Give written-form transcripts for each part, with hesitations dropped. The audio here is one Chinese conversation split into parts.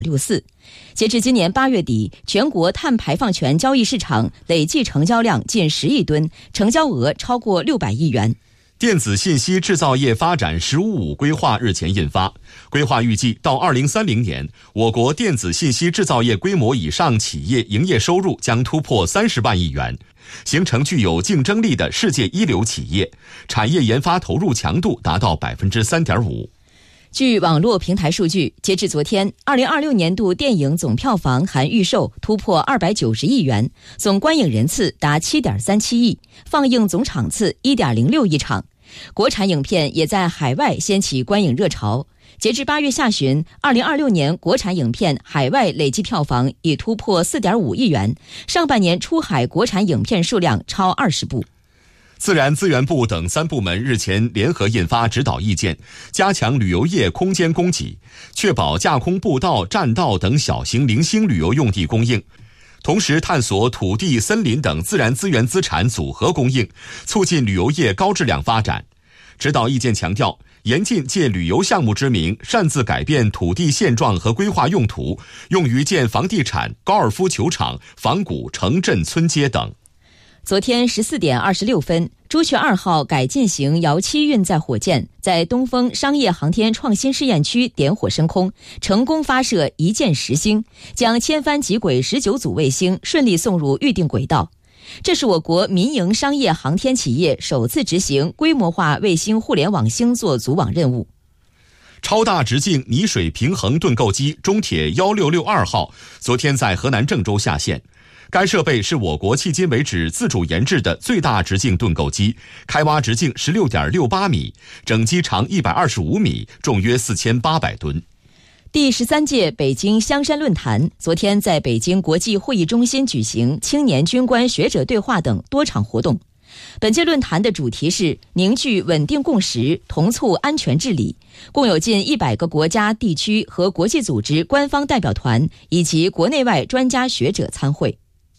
64%。截至今年8月底，全国碳排放权交易市场累计成交量近10亿吨，成交额超过600亿元。 电子信息制造业发展“十五五”规划日前印发，规划预计到2030年，我国电子信息制造业规模以上企业营业收入将突破30万亿元，形成具有竞争力的世界一流企业，产业研发投入强度达到 3.5%。 据网络平台数据，截至昨天，2026年度电影总票房含预售突破290亿元，总观影人次达 7.37 亿，放映总场次 1.06 亿场。国产影片也在海外掀起观影热潮。截至8月下旬，2026年国产影片海外累计票房已突破 4.5 亿元，上半年出海国产影片数量超20部。 自然资源部等3部门日前联合印发指导意见，加强旅游业空间供给，确保架空步道、栈道等小型零星旅游用地供应，同时探索土地、森林等自然资源资产组合供应，促进旅游业高质量发展。指导意见强调，严禁借旅游项目之名擅自改变土地现状和规划用途，用于建房地产、高尔夫球场、仿古城镇村街等。 昨天14点26分，朱雀2号改进型遥7运载火箭在东风商业航天创新试验区点火升空，成功发射一箭10星，将千帆极轨19组卫星顺利送入预定轨道。这是我国民营商业航天企业首次执行规模化卫星互联网星座组网任务。 超大直径泥水平衡盾构机中铁1662号昨天在河南郑州下线。该设备是我国迄今为止自主研制的最大直径盾构机，开挖直径 16.68 米，整机长125米，重约4800吨。 第13届北京香山论坛昨天在北京国际会议中心举行青年军官学者对话等多场活动。本届论坛的主题是凝聚稳定共识，同促安全治理，共有近100个国家、地区和国际组织官方代表团以及国内外专家学者参会。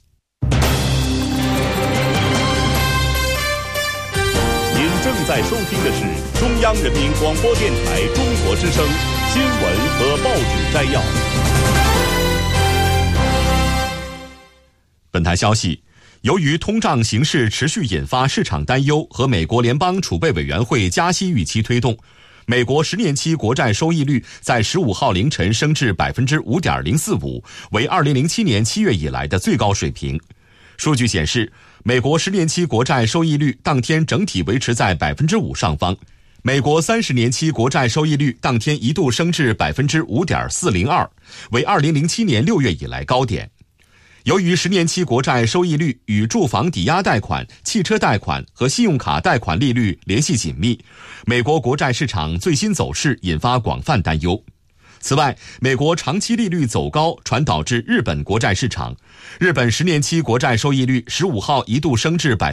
您正在收听的是中央人民广播电台中国之声新闻和报纸摘要。 本台消息，由于通胀形势持续引发市场担忧和美国联邦储备委员会加息预期推动，美国10年期国债收益率在15号凌晨升至 5.045%， 为2007年7月以来的最高水平。数据显示，美国10年期国债收益率当天整体维持在 5% 上方，美国30年期国债收益率当天一度升至 5.402%， 为2007年6月以来高点。由于10年期国债收益率与住房抵押贷款、汽车贷款和信用卡贷款利率联系紧密，美国国债市场最新走势引发广泛担忧。此外，美国长期利率走高传导至日本国债市场，日本10年期国债收益率15号一度升至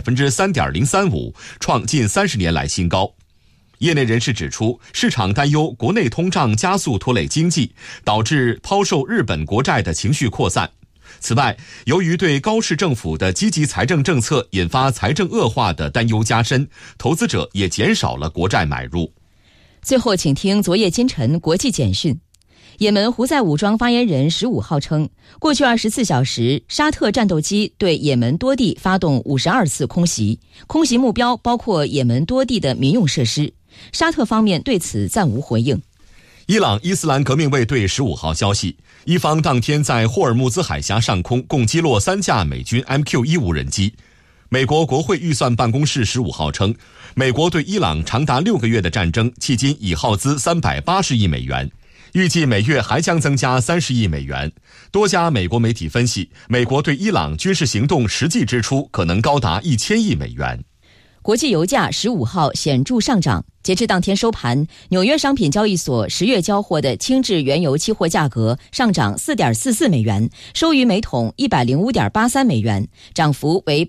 3.035%， 创近30年来新高。业内人士指出，市场担忧国内通胀加速拖累经济，导致抛售日本国债的情绪扩散。此外，由于对高市政府的积极财政政策引发财政恶化的担忧加深，投资者也减少了国债买入。 最后请听昨夜今晨国际简讯。也门胡塞武装发言人15号称，过去24小时，沙特战斗机对也门多地发动52次空袭，空袭目标包括也门多地的民用设施。沙特方面对此暂无回应。 伊朗伊斯兰革命卫队15号消息，伊方当天在霍尔木兹海峡上空共击落3架美军 MQ-1 无人机。美国国会预算办公室15号称，美国对伊朗长达6个月的战争迄今已耗资380亿美元，预计每月还将增加30亿美元。多家美国媒体分析，美国对伊朗军事行动实际支出可能高达1000亿美元。 国际油价15号显著上涨，截至当天收盘，纽约商品交易所10月交货的轻质原油期货价格上涨 4.44 美元，收于每桶 105.83 美元，涨幅为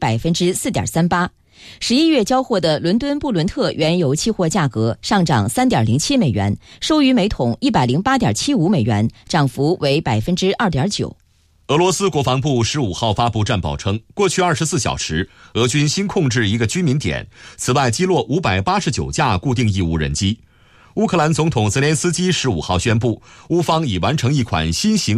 4.38%。11月交货的伦敦布伦特原油期货价格上涨 3.07 美元，收于每桶 108.75 美元，涨幅为 2.9%。 俄罗斯国防部15号发布战报称，过去24小时，俄军新控制一个居民点，此外击落589架固定翼无人机。 乌克兰总统泽连斯基15号宣布，乌方已完成一款新型